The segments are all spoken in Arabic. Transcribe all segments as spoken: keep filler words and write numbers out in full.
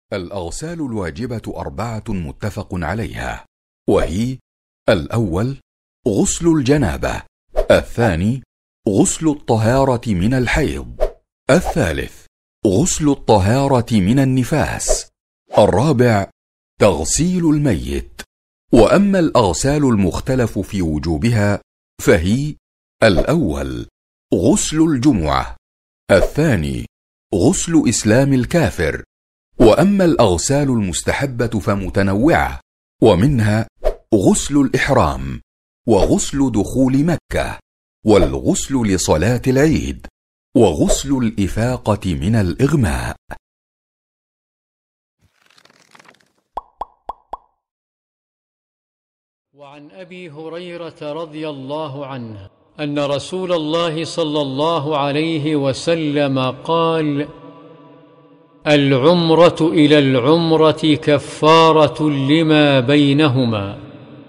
الأغسال الواجبة أربعة متفق عليها، وهي: الأول غسل الجنابة، الثاني غسل الطهارة من الحيض، الثالث غسل الطهارة من النفاس، الرابع تغسيل الميت. وأما الأغسال المختلف في وجوبها فهي: الأول غسل الجمعة، الثاني غسل إسلام الكافر. وأما الأغسال المستحبة فمتنوعة، ومنها غسل الإحرام، وغسل دخول مكة، والغسل لصلاة العيد، وغسل الإفاقة من الإغماء. وعن أبي هريرة رضي الله عنه أن رسول الله صلى الله عليه وسلم قال: العمرة إلى العمرة كفارة لما بينهما،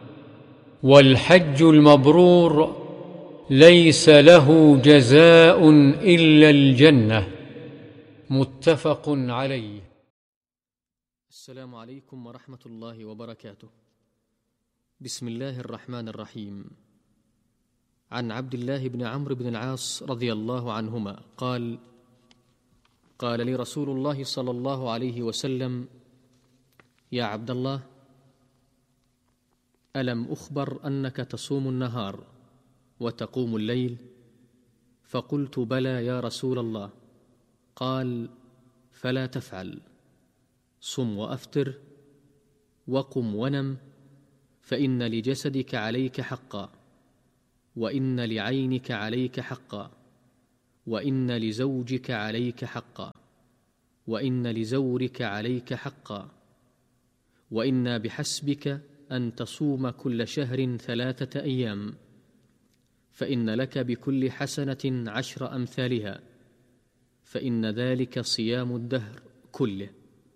والحج المبرور ليس له جزاء إلا الجنة. متفق عليه. السلام عليكم ورحمة الله وبركاته. بسم الله الرحمن الرحيم. عن عبد الله بن عمرو بن العاص رضي الله عنهما قال: قال لي رسول الله صلى الله عليه وسلم: يا عبد الله، ألم أخبر أنك تصوم النهار وتقوم الليل؟ فقلت: بلى يا رسول الله. قال: فلا تفعل، صم وأفطر، وقم ونم، فإن لجسدك عليك حقا، وإن لعينك عليك حقا، وإن لزوجك عليك حقا، وإن لزورك عليك حقا، وإن بحسبك أن تصوم كل شهر ثلاثة أيام، فإن لك بكل حسنة عشر أمثالها، فإن ذلك صيام الدهر كله.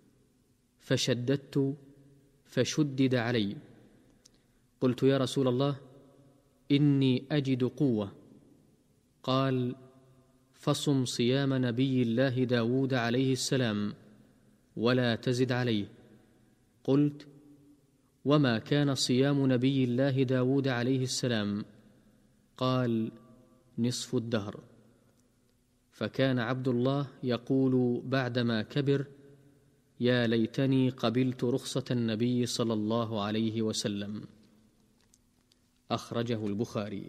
فشددت فشدد علي. قلت: يا رسول الله، إني أجد قوة. قال: فصم صيام نبي الله داود عليه السلام ولا تزد عليه. قلت: وما كان صيام نبي الله داود عليه السلام؟ قال: نصف الدهر. فكان عبد الله يقول بعدما كبر: يا ليتني قبلت رخصة النبي صلى الله عليه وسلم. أخرجه البخاري.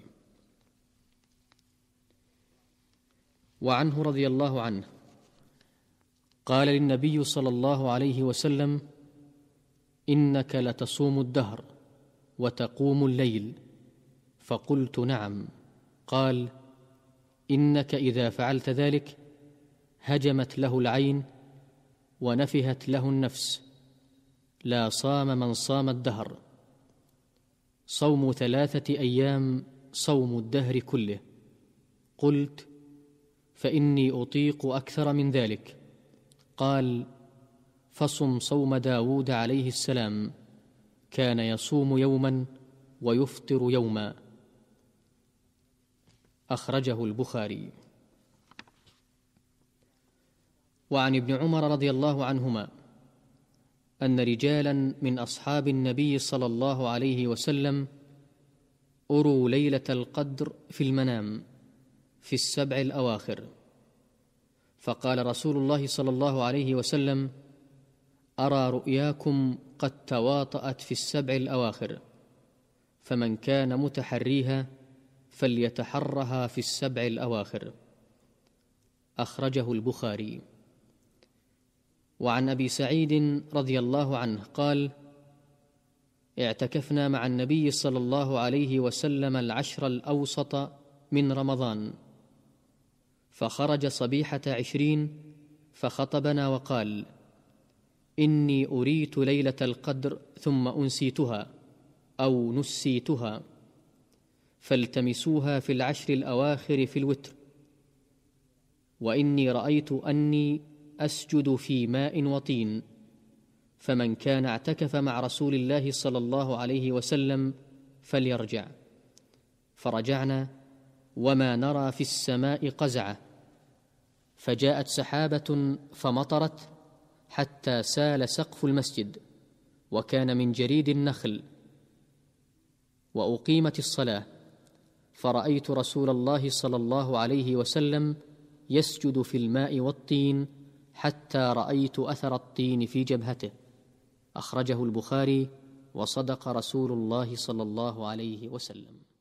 وعنه رضي الله عنه قال للنبي صلى الله عليه وسلم: إنك لتصوم الدهر وتقوم الليل. فقلت: نعم. قال: إنك إذا فعلت ذلك هجمت له العين ونفهت له النفس. لا صام من صام الدهر. صوم ثلاثة أيام صوم الدهر كله. قلت: فإني أطيق أكثر من ذلك. قال: فصم صوم داود عليه السلام، كان يصوم يوما ويفطر يوما. أخرجه البخاري. وعن ابن عمر رضي الله عنهما أن رجالا من أصحاب النبي صلى الله عليه وسلم أروا ليلة القدر في المنام في السبع الأواخر، فقال رسول الله صلى الله عليه وسلم: أرى رؤياكم قد تواطأت في السبع الأواخر، فمن كان متحريها فليتحرها في السبع الأواخر. أخرجه البخاري. وعن أبي سعيد رضي الله عنه قال: اعتكفنا مع النبي صلى الله عليه وسلم العشر الأوسط من رمضان، فخرج صبيحة عشرين فخطبنا وقال: إني أريت ليلة القدر ثم أنسيتها أو نسيتها، فالتمسوها في العشر الأواخر في الوتر، وإني رأيت أني أسجد في ماء وطين، فمن كان اعتكف مع رسول الله صلى الله عليه وسلم فليرجع. فرجعنا وما نرى في السماء قزعة، فجاءت سحابة فمطرت حتى سال سقف المسجد، وكان من جريد النخل. وأقيمت الصلاة، فرأيت رسول الله صلى الله عليه وسلم يسجد في الماء والطين حتى رأيت أثر الطين في جبهته. أخرجه البخاري، وصدق رسول الله صلى الله عليه وسلم.